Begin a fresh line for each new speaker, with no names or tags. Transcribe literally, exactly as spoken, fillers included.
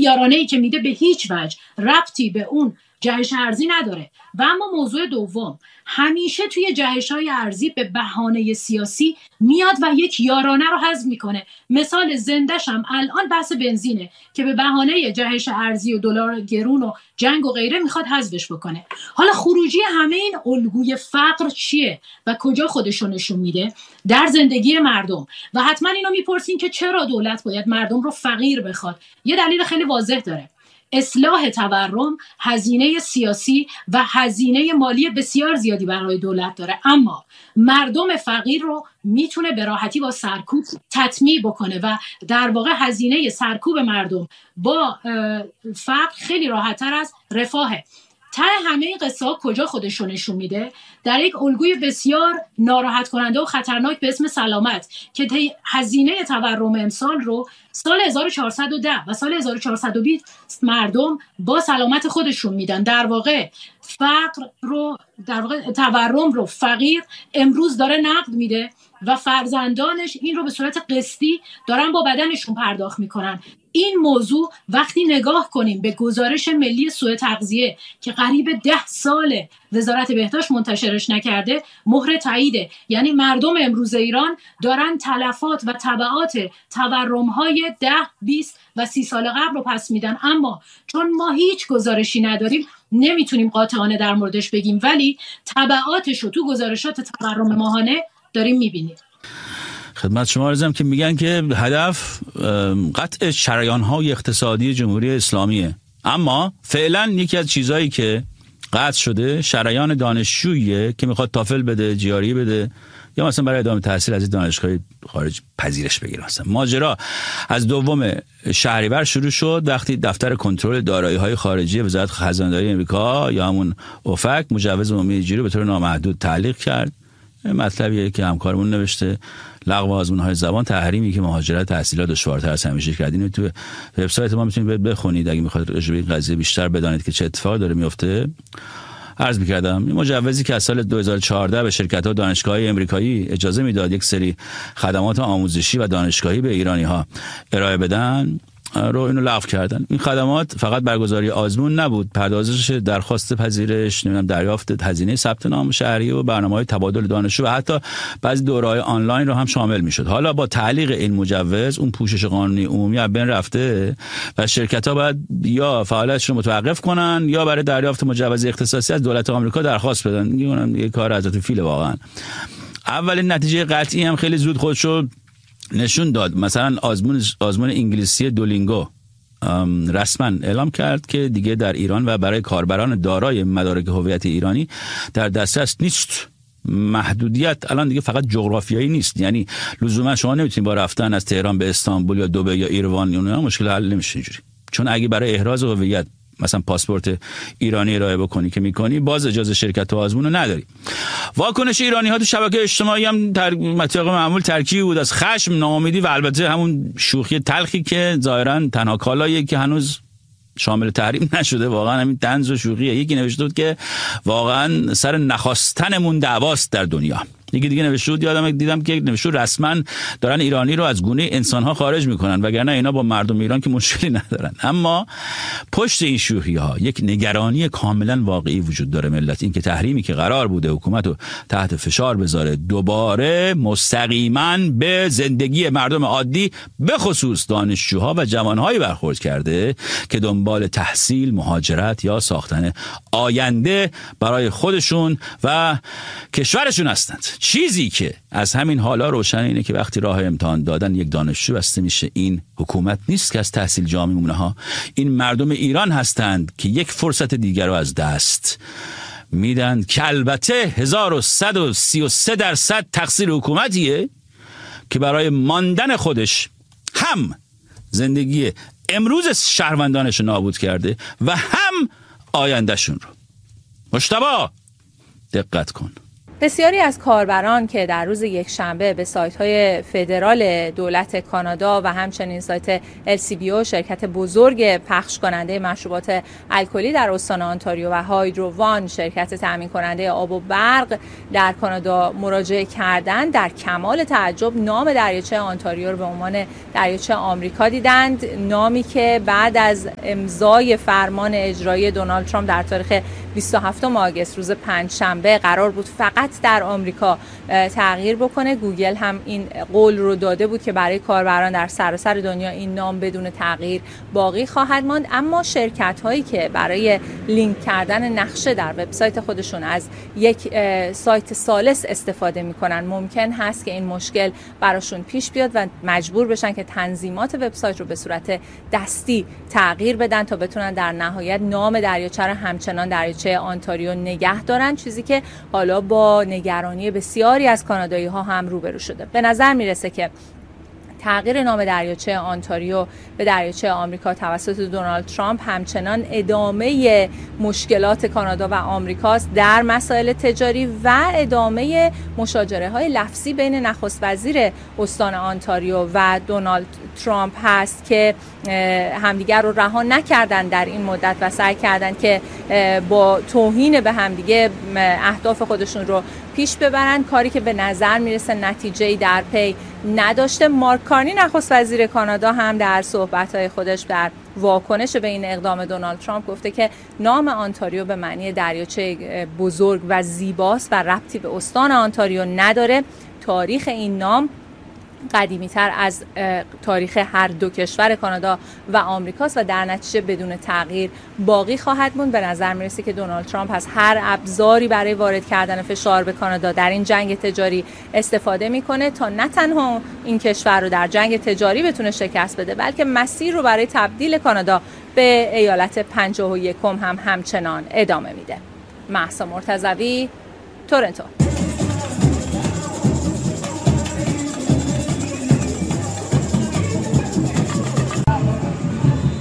یارانه‌ای که میده به هیچ وجه ربطی به اون جهش ارزی نداره. و اما موضوع دوم، همیشه توی جهش‌های ارزی به بهانه سیاسی میاد و یک یارانه رو حذف میکنه. مثال زندش هم الان بحث بنزینه که به بهانه جهش ارزی و دلار گرون و جنگ و غیره میخواد حذفش بکنه. حالا خروجی همه این الگوی فقر چیه و کجا خودشو نشون میده؟ در زندگی مردم. و حتما اینو میپرسین که چرا دولت باید مردم رو فقیر بخواد؟ یه دلیل خیلی واضح داره. اصلاح تورم هزینه سیاسی و هزینه مالی بسیار زیادی برای دولت داره، اما مردم فقیر رو میتونه به راحتی با سرکوب تطمیع بکنه و در واقع هزینه سرکوب مردم با فقر خیلی راحت‌تر از رفاهه. ته همه این قصه ها کجا خودش رو نشون میده؟ در یک الگوی بسیار ناراحت کننده و خطرناک به اسم سلامت که هزینه تورم امسال رو سال هزار و چهارصد و ده و سال هزار و چهارصد و بیست مردم با سلامت خودشون میدن. در واقع فقر رو در واقع تورم رو فقیر امروز داره نقد میده و فرزندانش این رو به صورت قسطی دارن با بدنشون پرداخت میکنن. این موضوع وقتی نگاه کنیم به گزارش ملی سوء تغذیه که قریب ده ساله وزارت بهداشت منتشرش نکرده، مهر تاییده. یعنی مردم امروز ایران دارن تلفات و تبعات تورم‌های ده، بیست و سی سال قبل رو پس میدن، اما چون ما هیچ گزارشی نداریم نمیتونیم قاطعانه در موردش بگیم، ولی تبعاتش رو تو گزارشات تورم ماهانه داریم میبینیم.
خدمت شما عرضم که میگن که هدف قطع شریان‌های اقتصادی جمهوری اسلامیه، اما فعلا یکی از چیزایی که قطع شده شریان دانشجوییه که میخواد تافل بده، جیاری بده یا مثلا برای ادامه تحصیل از دانشگاه خارج پذیرش بگیره. مثلا ماجرا از دوم شهریور شروع شد وقتی دفتر کنترل دارایی‌های خارجی وزارت خزانه‌داری آمریکا یا همون اوفک مجوز عمومی اجاری به طور نامحدود تعلیق کرد. مطلبیه که همکارمون نوشته لغو آزمون‌های زبان، تحریمی که مهاجرت تحصیلات دشوارتر از همیشه کردین. تو وبسایت ما میتونید بخونید اگه میخواید راجع به این قضیه بیشتر بدانید که چه اتفاقی داره میفته. عرض می‌کردم این مجوزی که از سال دو هزار و چهارده به شرکت‌ها و دانشگاه‌های آمریکایی اجازه میداد یک سری خدمات آموزشی و دانشگاهی به ایرانی‌ها ارائه بدن رو اینو لغو کردن. این خدمات فقط برگزاری آزمون نبود، پردازش درخواست پذیرش، نمیدونم دریافت هزینه ثبت نام شهریه و برنامه‌های تبادل دانشجو و حتی بعضی دوره‌های آنلاین رو هم شامل می‌شد. حالا با تعلیق این مجوز اون پوشش قانونی عمومی از بین رفته و شرکت‌ها باید یا فعالیتشون رو متوقف کنن یا برای دریافت مجوز اختصاصی از دولت آمریکا درخواست بدن. میگم یه کار حضرت فیل واقعا. اولین نتیجه قطعی هم خیلی زود خودشو نشون داد. مثلا آزمون آزمون انگلیسی دولینگو رسما اعلام کرد که دیگه در ایران و برای کاربران دارای مدارک هویت ایرانی در دسترس نیست. محدودیت الان دیگه فقط جغرافیایی نیست، یعنی لزوما شما نمیتونید با رفتن از تهران به استانبول یا دبی یا ایروان اونها مشکل حل نمیشه اینجوری، چون اگه برای احراز هویت مثلا پاسپورت ایرانی ارائه بکنی که میکنی باز اجازه شرکت و آزمون رو نداری. واکنش ایرانی ها تو شبکه اجتماعی هم تر... مطابق معمول ترکیبی بود از خشم، ناامیدی و البته همون شوخی تلخی که ظاهرا تنها کالاییه که هنوز شامل تحریم نشده. واقعا همین طنز و شوخیه. یکی نوشته بود که واقعا سر نخواستنمون دعواست در دنیا. یکی دیگه نوشته بود، یادم دیدم که نوشته رسما دارن ایرانی رو از گونه انسان‌ها خارج میکنن، وگرنه اینا با مردم ایران که مشکلی ندارن. اما پشت این شوخی‌ها یک نگرانی کاملا واقعی وجود داره ملت، این که تحریمی که قرار بوده حکومت رو تحت فشار بذاره دوباره مستقیما به زندگی مردم عادی به خصوص دانشجوها و جوانهایی برخورد کرده که دنبال تحصیل، مهاجرت یا ساختن آینده برای خودشون و کشورشون هستند. چیزی که از همین حالا روشن اینه که وقتی راه امتحان دادن یک دانشجو بسته میشه، این حکومت نیست که از تحصیل جا میمونه ها، این مردم ایران هستند که یک فرصت دیگر رو از دست میدن که البته هزار و صد و سی و سه درصد تقصیر حکومتیه که برای ماندن خودش هم زندگی امروز شهروندانش نابود کرده و هم آیندهشون رو. مجتبی دقت کن.
بسیاری از کاربران که در روز یکشنبه به سایت‌های فدرال دولت کانادا و همچنین سایت ال سی بی او، شرکت بزرگ پخش کننده مشروبات الکلی در استان آنتاریو، و هایدرو وان، شرکت تامین کننده آب و برق در کانادا مراجعه کردند، در کمال تعجب نام دریاچه آنتاریو رو به عنوان دریاچه آمریکا دیدند، نامی که بعد از امضای فرمان اجرایی دونالد ترامپ در تاریخ بیست و هفتم آگوست روز پنجشنبه قرار بود فقط در آمریکا تغییر بکنه. گوگل هم این قول رو داده بود که برای کاربران در سراسر دنیا این نام بدون تغییر باقی خواهد ماند. اما شرکت هایی که برای لینک کردن نقشه در وبسایت خودشون از یک سایت ثالث استفاده میکنن، ممکن هست که این مشکل براشون پیش بیاد و مجبور بشن که تنظیمات وبسایت رو به صورت دستی تغییر بدن تا بتونن در نهایت نام دریاچه رو همچنان دریاچه آنتاریو نگه دارن، چیزی که حالا با نگرانی بسیاری از کانادایی ها هم روبرو شده. به نظر میرسه که تغییر نام دریاچه آنتاریو به دریاچه آمریکا توسط دونالد ترامپ همچنان ادامه مشکلات کانادا و آمریکاست در مسائل تجاری و ادامه مشاجره های لفظی بین نخست وزیر استان آنتاریو و دونالد ترامپ هست که همدیگر رو رها نکردن در این مدت و سعی کردن که با توهین به همدیگه اهداف خودشون رو پیش ببرن، کاری که به نظر میرسه نتیجه‌ای در پی نداشته. مارک کارنی، نخست وزیر کانادا، هم در صحبت‌های خودش در واکنش به این اقدام دونالد ترامپ گفته که نام آنتاریو به معنی دریاچه بزرگ و زیباست و ربطی به استان آنتاریو نداره. تاریخ این نام قدیمی‌تر از تاریخ هر دو کشور کانادا و آمریکاست و در نتیجه بدون تغییر باقی خواهد موند. به نظر میرسه که دونالد ترامپ از هر ابزاری برای وارد کردن فشار به کانادا در این جنگ تجاری استفاده میکنه تا نه تنها این کشور رو در جنگ تجاری بتونه شکست بده، بلکه مسیر رو برای تبدیل کانادا به ایالت پنجاه و یکم هم همچنان ادامه میده. مهسا مرتضوی، تورنتو.